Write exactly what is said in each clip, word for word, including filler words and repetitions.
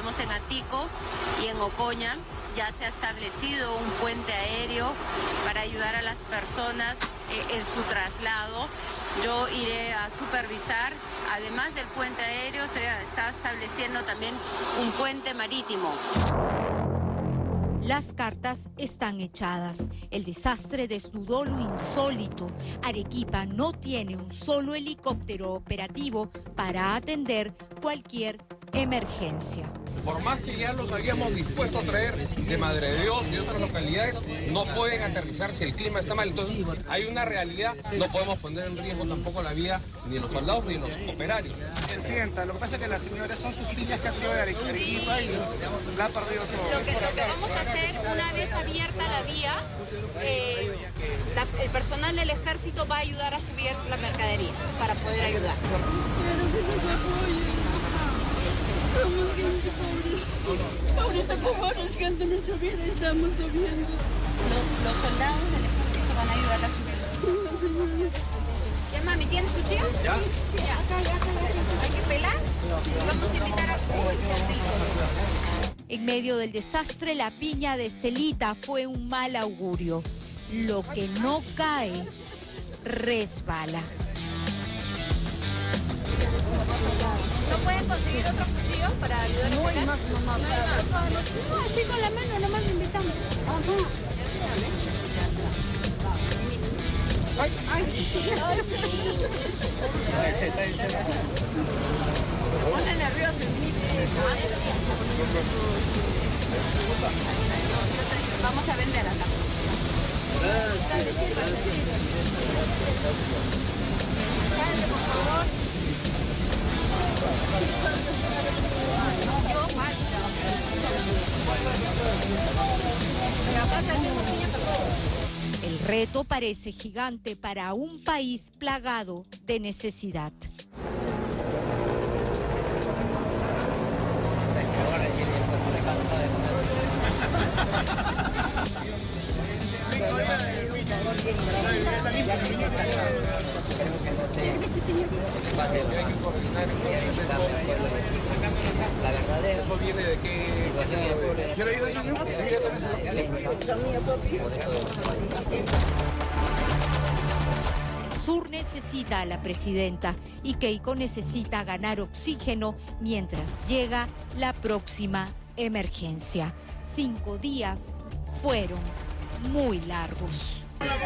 estamos en Atico y en Ocoña. Ya se ha establecido un puente aéreo para ayudar a las personas eh, en su traslado. Yo iré a supervisar, además del puente aéreo, se está estableciendo también un puente marítimo. Las cartas están echadas. El desastre desnudó lo insólito. Arequipa no tiene un solo helicóptero operativo para atender cualquier emergencia. Por más que ya los habíamos dispuesto a traer de Madre de Dios y de otras localidades, no pueden aterrizar si el clima está mal. Entonces hay una realidad, no podemos poner en riesgo tampoco la vida ni de los soldados ni de los operarios. Presidenta, lo que pasa es que las señoras son sus pillas que han tenido de Arequipa y la han perdido todo. Lo que, lo que vamos a hacer, una vez abierta la vía, eh, la, el personal del ejército va a ayudar a subir la mercadería para poder ayudar. Somos gente pobre. Ahorita como arriesgando nuestra vida estamos subiendo. Los, los soldados del ejército van a ayudar a subir. ¿Qué mami? ¿Tienes cuchillo? ¿Ya? Sí, sí, ya. Acá, ya, acá, ya. ¿Hay que pelar? Vamos a invitar a... En medio del desastre, la piña de Celita fue un mal augurio. Lo que no cae, resbala. ¿No pueden conseguir otro cuchillo para ayudar a pelar? No hay más, mamá. No, así con la mano, nomás lo invitamos. Ajá. Ay, ay. Me pone nervioso el mí. Vamos a vender acá. Gracias, gracias. Cállate, por favor. Yo falta. Pero acá tenemos piña para todos. El reto parece gigante para un país plagado de necesidad. La verdadera. ¿Eso viene de qué? ¿Yo le ayudo, señor? El sur necesita a la presidenta y Keiko necesita ganar oxígeno mientras llega la próxima emergencia. Cinco días fueron muy largos.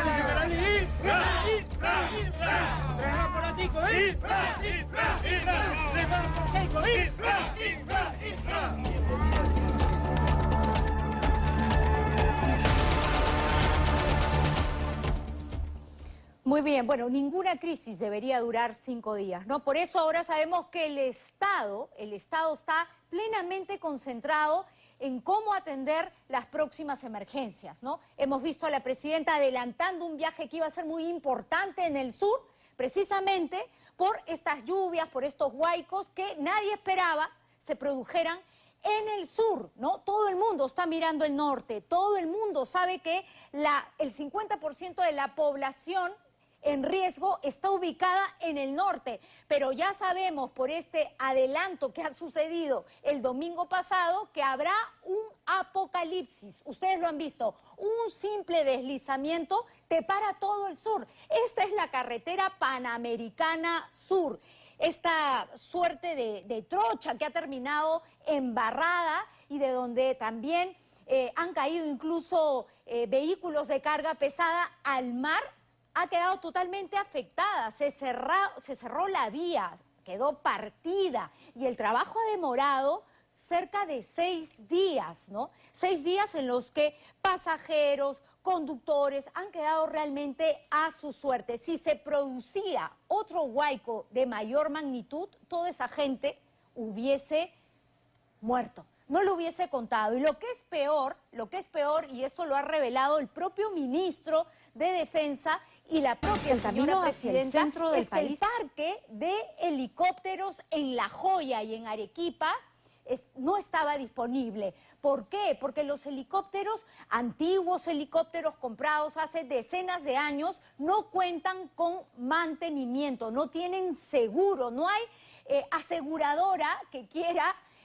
Muy bien, bueno, ninguna crisis debería durar cinco días, ¿no? Por eso ahora sabemos que el Estado, el Estado está plenamente concentrado en cómo atender las próximas emergencias, ¿no? Hemos visto a la presidenta adelantando un viaje que iba a ser muy importante en el sur, precisamente por estas lluvias, por estos huaicos que nadie esperaba se produjeran en el sur, ¿no? Todo el mundo está mirando el norte, todo el mundo sabe que la, el cincuenta por ciento de la población en riesgo está ubicada en el norte, pero ya sabemos por este adelanto que ha sucedido el domingo pasado que habrá un apocalipsis. Ustedes lo han visto, un simple deslizamiento te para todo el sur. Esta es la carretera Panamericana Sur, esta suerte de, de trocha que ha terminado embarrada y de donde también eh, han caído incluso eh, vehículos de carga pesada al mar. Ha quedado totalmente afectada, se, cerró, se cerró la vía, quedó partida y el trabajo ha demorado cerca de seis días, ¿no? Seis días en los que pasajeros, conductores han quedado realmente a su suerte. Si se producía otro huaico de mayor magnitud, toda esa gente hubiese muerto. No lo hubiese contado. Y lo que es peor, lo que es peor, y esto lo ha revelado el propio ministro de Defensa y la propia señora presidenta, centro del es país. Que el parque de helicópteros en La Joya y en Arequipa es, no estaba disponible. ¿Por qué? Porque los helicópteros, antiguos helicópteros comprados hace decenas de años, no cuentan con mantenimiento, no tienen seguro, no hay eh, aseguradora que quiera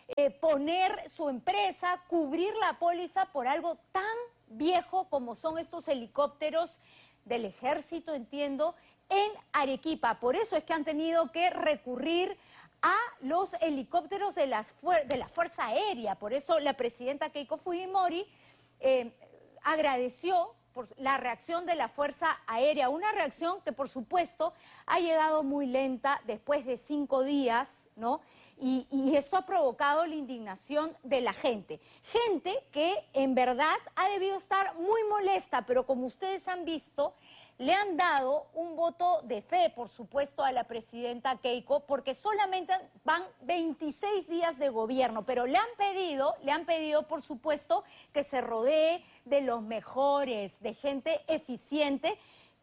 eh, poner su empresa, cubrir la póliza por algo tan viejo como son estos helicópteros del ejército, entiendo, en Arequipa. Por eso es que han tenido que recurrir a los helicópteros de, las de la Fuerza Aérea. Por eso la presidenta Keiko Fujimori eh, agradeció por la reacción de la Fuerza Aérea, una reacción que por supuesto ha llegado muy lenta después de cinco días, ¿no? Y, y esto ha provocado la indignación de la gente. Gente que en verdad ha debido estar muy molesta, pero como ustedes han visto, le han dado un voto de fe, por supuesto, a la presidenta Keiko, porque solamente van veintiséis días de gobierno, pero le han pedido, le han pedido, por supuesto, que se rodee de los mejores, de gente eficiente.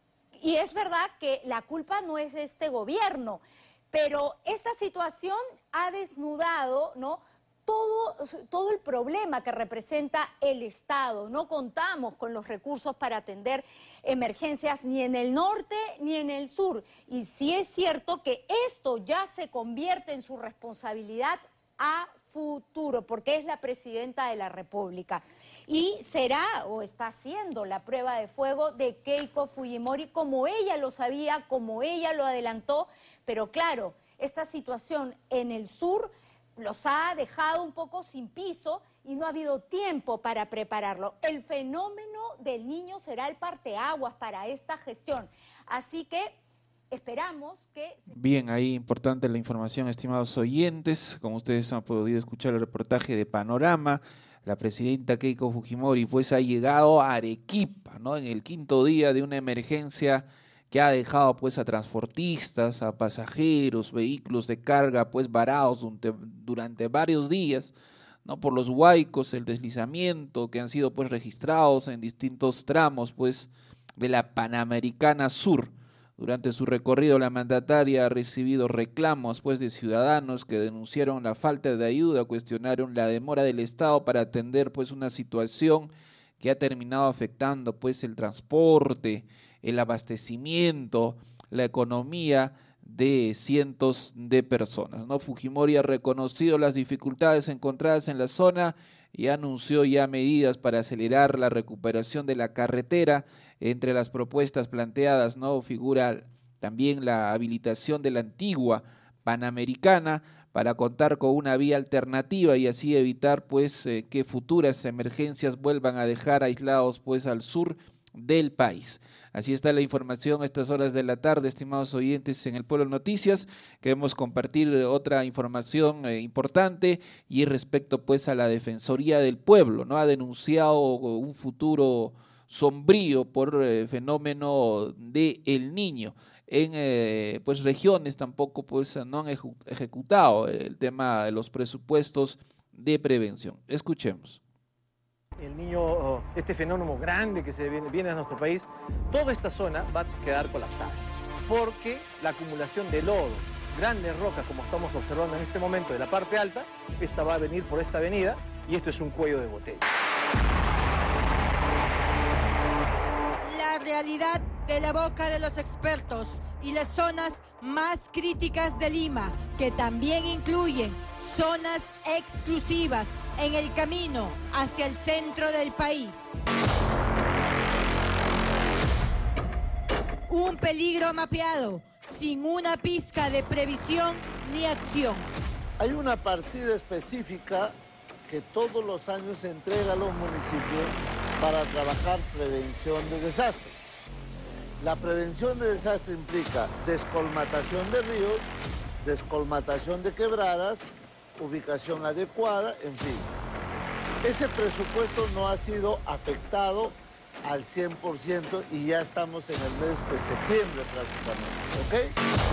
Y es verdad que la culpa no es de este gobierno, pero esta situación ha desnudado, ¿no?, Todo, todo el problema que representa el Estado. No contamos con los recursos para atender emergencias ni en el norte ni en el sur. Y sí es cierto que esto ya se convierte en su responsabilidad a futuro, porque es la presidenta de la República. Y será o está siendo la prueba de fuego de Keiko Fujimori, como ella lo sabía, como ella lo adelantó. Pero claro, esta situación en el sur los ha dejado un poco sin piso y no ha habido tiempo para prepararlo. El fenómeno del Niño será el parteaguas para esta gestión. Así que esperamos que... Bien, ahí importante la información, estimados oyentes. Como ustedes han podido escuchar el reportaje de Panorama, la presidenta Keiko Fujimori pues ha llegado a Arequipa, ¿no?, en el quinto día de una emergencia que ha dejado pues a transportistas, a pasajeros, vehículos de carga pues varados durante, durante varios días, ¿no?, por los huaicos, el deslizamiento que han sido pues registrados en distintos tramos pues de la Panamericana Sur. Durante su recorrido, la mandataria ha recibido reclamos pues de ciudadanos que denunciaron la falta de ayuda, cuestionaron la demora del Estado para atender pues una situación que ha terminado afectando pues el transporte, el abastecimiento, la economía de cientos de personas, ¿no? Fujimori ha reconocido las dificultades encontradas en la zona y anunció ya medidas para acelerar la recuperación de la carretera. Entre las propuestas planteadas, ¿no?, figura también la habilitación de la antigua Panamericana para contar con una vía alternativa y así evitar pues eh, que futuras emergencias vuelvan a dejar aislados pues al sur del país. Así está la información a estas horas de la tarde, estimados oyentes, en el Pueblo Noticias. Queremos compartir otra información eh, importante y respecto pues a la Defensoría del Pueblo, ¿no? Ha denunciado un futuro sombrío por eh, fenómeno de El Niño. En eh, pues regiones tampoco pues no han eju- ejecutado el tema de los presupuestos de prevención. Escuchemos. El Niño, este fenómeno grande que se viene, viene a nuestro país, toda esta zona va a quedar colapsada, porque la acumulación de lodo, grandes rocas como estamos observando en este momento de la parte alta, esta va a venir por esta avenida y esto es un cuello de botella. La realidad de la boca de los expertos y las zonas más críticas de Lima, que también incluyen zonas exclusivas en el camino hacia el centro del país. Un peligro mapeado, sin una pizca de previsión ni acción. Hay una partida específica que todos los años se entrega a los municipios para trabajar prevención de desastres. La prevención de desastre implica descolmatación de ríos, descolmatación de quebradas, ubicación adecuada, en fin. Ese presupuesto no ha sido afectado al cien por ciento y ya estamos en el mes de septiembre prácticamente,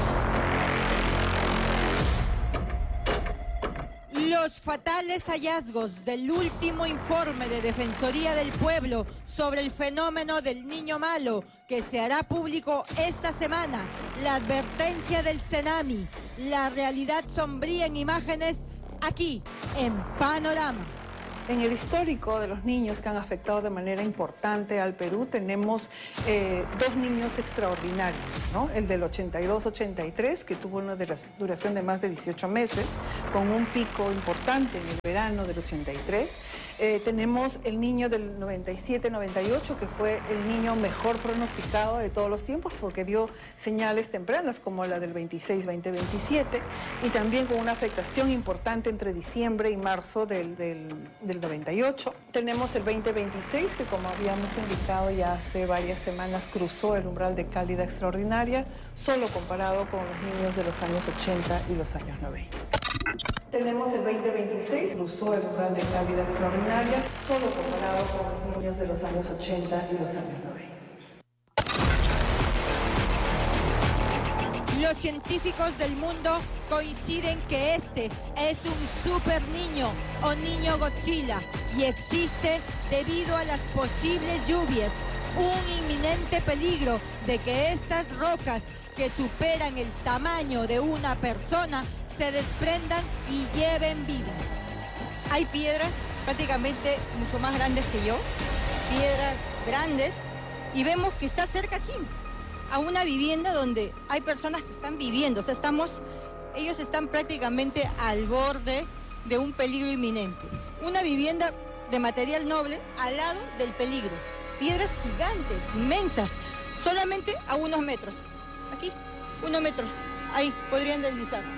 ¿ok? Los fatales hallazgos del último informe de Defensoría del Pueblo sobre el fenómeno del Niño Malo, que se hará público esta semana, la advertencia del Cenami, la realidad sombría en imágenes, aquí en Panorama. En el histórico de los niños que han afectado de manera importante al Perú, tenemos eh, dos niños extraordinarios, ¿no? El del ochenta y dos ochenta y tres, que tuvo una duración de más de dieciocho meses, con un pico importante en el verano del ochenta y tres. Eh, tenemos el niño del noventa y siete noventa y ocho, que fue el niño mejor pronosticado de todos los tiempos, porque dio señales tempranas, como la del veintiséis veinte veintisiete, y también con una afectación importante entre diciembre y marzo del, del, del noventa y ocho. Tenemos el veinte veintiséis, que como habíamos indicado ya hace varias semanas cruzó el umbral de cálida extraordinaria, solo comparado con los niños de los años ochenta y los años noventa. Tenemos el veinte veintiséis, cruzó el umbral de cálida extraordinaria, solo comparado con los niños de los años ochenta y los años noventa. Los científicos del mundo coinciden que este es un super niño o niño Godzilla y existe debido a las posibles lluvias, un inminente peligro de que estas rocas que superan el tamaño de una persona se desprendan y lleven vidas. Hay piedras prácticamente mucho más grandes que yo, piedras grandes, y vemos que está cerca aquí, a una vivienda donde hay personas que están viviendo. O sea, estamos, ellos están prácticamente al borde de un peligro inminente. Una vivienda de material noble al lado del peligro. Piedras gigantes, inmensas, solamente a unos metros. Aquí, unos metros. Ahí, podrían deslizarse.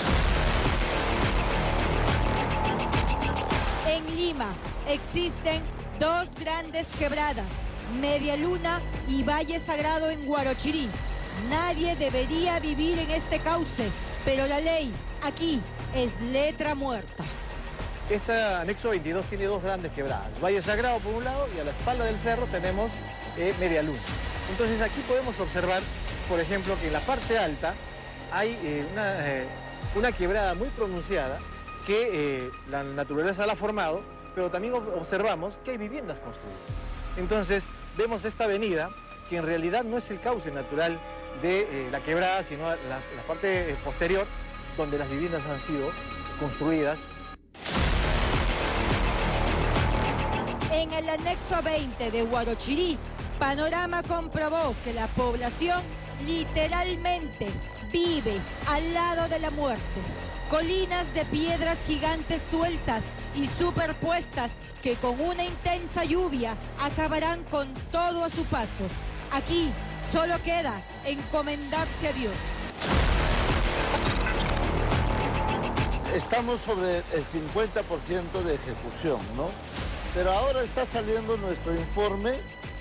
En Lima existen dos grandes quebradas, Media Luna y Valle Sagrado en Guarochirí. Nadie debería vivir en este cauce, pero la ley aquí es letra muerta. Este anexo veintidós tiene dos grandes quebradas, Valle Sagrado por un lado y a la espalda del cerro tenemos eh, Media Luna. Entonces aquí podemos observar, por ejemplo, que en la parte alta hay eh, una, eh, una quebrada muy pronunciada que eh, la naturaleza la ha formado, pero también observamos que hay viviendas construidas. Entonces vemos esta avenida que en realidad no es el cauce natural de eh, la quebrada, sino la, la parte eh, posterior donde las viviendas han sido construidas. En el anexo veinte de Guarochirí, Panorama comprobó que la población literalmente vive al lado de la muerte. Colinas de piedras gigantes sueltas y superpuestas que con una intensa lluvia acabarán con todo a su paso. Aquí solo queda encomendarse a Dios. Estamos sobre el cincuenta por ciento de ejecución, ¿no? Pero ahora está saliendo nuestro informe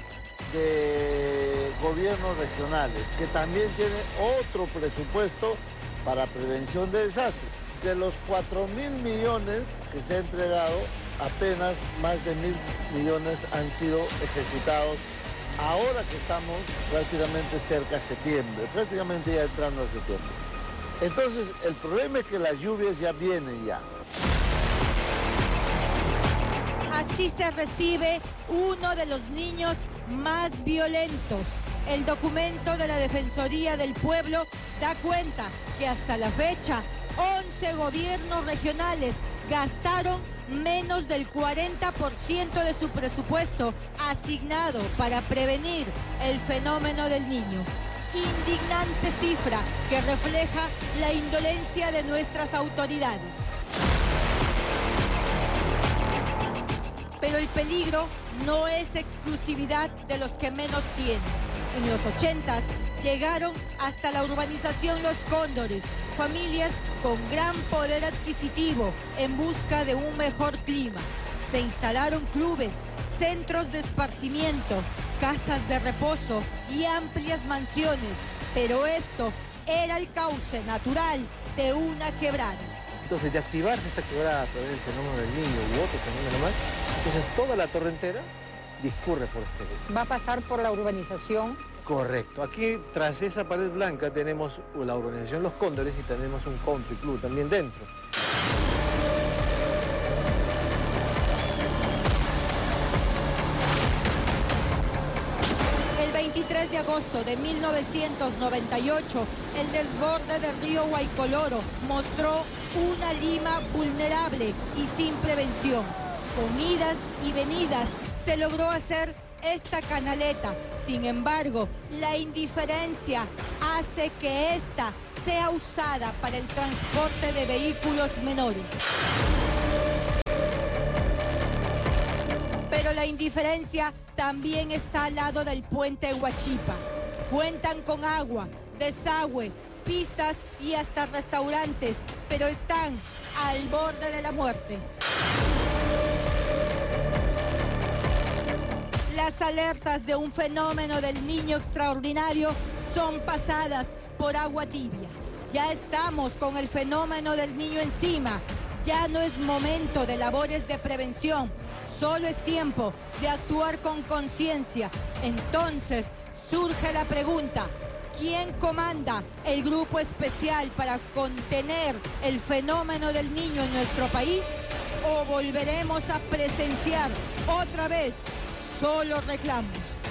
de gobiernos regionales, que también tiene otro presupuesto para prevención de desastres. De los cuatro mil millones que se ha entregado, apenas más de mil millones han sido ejecutados. Ahora que estamos prácticamente cerca de septiembre, prácticamente ya entrando a septiembre. Entonces, el problema es que las lluvias ya vienen ya. Así se recibe uno de los niños más violentos. El documento de la Defensoría del Pueblo da cuenta que hasta la fecha once gobiernos regionales gastaron menos del cuarenta por ciento de su presupuesto asignado para prevenir el fenómeno del niño. Indignante cifra que refleja la indolencia de nuestras autoridades. Pero el peligro no es exclusividad de los que menos tienen. En los ochentas llegaron hasta la urbanización Los Cóndores, familias con gran poder adquisitivo en busca de un mejor clima. Se instalaron clubes, centros de esparcimiento, casas de reposo y amplias mansiones, pero esto era el cauce natural de una quebrada. Entonces, de activarse esta quebrada a través del fenómeno del niño y otros fenómenos más, entonces toda la torre entera discurre por este lugar. ¿Va a pasar por la urbanización? Correcto. Aquí, tras esa pared blanca, tenemos la urbanización Los Cóndores y tenemos un country club también dentro. El veintitrés de agosto de mil novecientos noventa y ocho, el desborde del río Guaycoloro mostró una Lima vulnerable y sin prevención. Con idas y venidas se logró hacer esta canaleta. Sin embargo, la indiferencia hace que esta sea usada para el transporte de vehículos menores. Pero la indiferencia también está al lado del puente Huachipa. Cuentan con agua, desagüe, pistas y hasta restaurantes, pero están al borde de la muerte. Las alertas de un fenómeno del niño extraordinario son pasadas por agua tibia. Ya estamos con el fenómeno del niño encima. Ya no es momento de labores de prevención, solo es tiempo de actuar con conciencia. Entonces surge la pregunta: ¿quién comanda el grupo especial para contener el fenómeno del niño en nuestro país? ¿O volveremos a presenciar otra vez solo reclamos?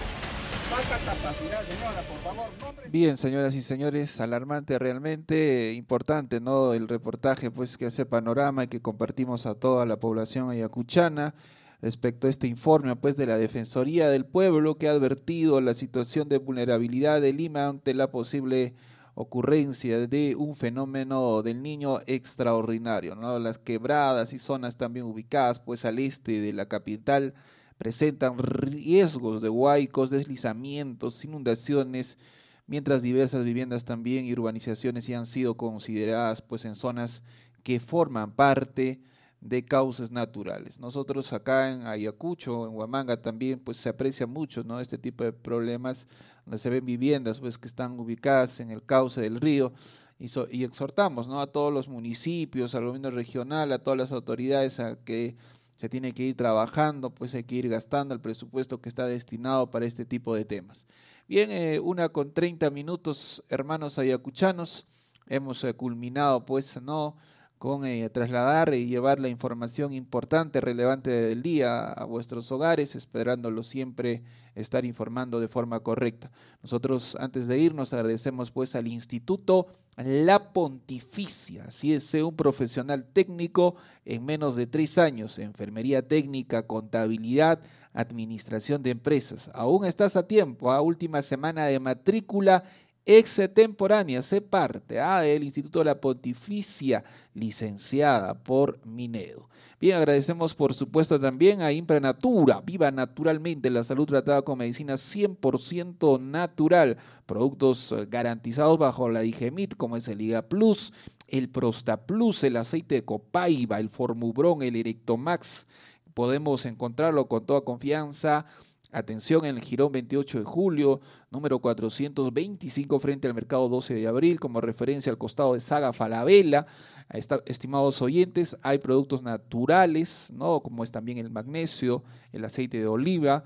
Falta capacidad, señora, por favor. Nombre... Bien, señoras y señores, alarmante realmente, importante, ¿no? El reportaje pues que hace Panorama y que compartimos a toda la población ayacuchana respecto a este informe pues de la Defensoría del Pueblo, que ha advertido la situación de vulnerabilidad de Lima ante la posible ocurrencia de un fenómeno del niño extraordinario, ¿no? Las quebradas y zonas también ubicadas pues al este de la capital presentan riesgos de huaicos, deslizamientos, inundaciones, mientras diversas viviendas también y urbanizaciones ya han sido consideradas pues en zonas que forman parte de causas naturales. Nosotros acá en Ayacucho, en Huamanga también pues se aprecia mucho, ¿no? Este tipo de problemas donde se ven viviendas pues que están ubicadas en el cauce del río y, so, y exhortamos, ¿no? A todos los municipios, al gobierno regional, a todas las autoridades a que se tiene que ir trabajando, pues hay que ir gastando el presupuesto que está destinado para este tipo de temas. Bien, eh, una con treinta minutos, hermanos ayacuchanos, hemos eh, culminado pues, ¿no? con eh, trasladar y llevar la información importante, relevante del día a vuestros hogares, esperándolo siempre estar informando de forma correcta. Nosotros, antes de irnos, agradecemos pues al Instituto La Pontificia, así es, un profesional técnico en menos de tres años, enfermería técnica, contabilidad, administración de empresas. Aún estás a tiempo, a última semana de matrícula extemporánea, sé parte ah, del Instituto de la Pontificia, licenciada por Minedo. Bien, agradecemos por supuesto también a Impranatura, viva naturalmente la salud tratada con medicina cien por ciento natural, productos garantizados bajo la Digemit como es el Liga Plus, el Prosta Plus, el aceite de Copaiba, el Formubron, el Erectomax, podemos encontrarlo con toda confianza. Atención, en el Jirón veintiocho de julio, número cuatrocientos veinticinco, frente al mercado doce de abril, como referencia al costado de Saga Falabella. Está, estimados oyentes, hay productos naturales, ¿no? Como es también el magnesio, el aceite de oliva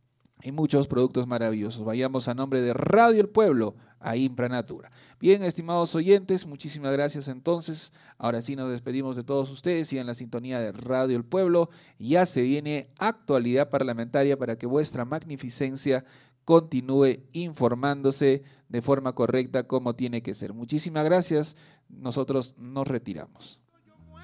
y muchos productos maravillosos. Vayamos a nombre de Radio El Pueblo, a Impranatura. Bien, estimados oyentes, muchísimas gracias entonces. Ahora sí nos despedimos de todos ustedes y en la sintonía de Radio El Pueblo ya se viene actualidad parlamentaria para que vuestra magnificencia continúe informándose de forma correcta como tiene que ser. Muchísimas gracias. Nosotros nos retiramos.